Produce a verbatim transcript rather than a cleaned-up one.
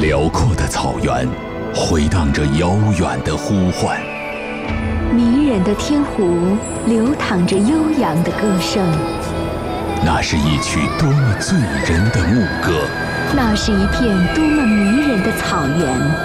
辽阔的草原，回荡着遥远的呼唤； 迷人的天湖，流淌着悠扬的歌声。 那是一曲多么醉人的牧歌， 那是一片多么迷人的草原。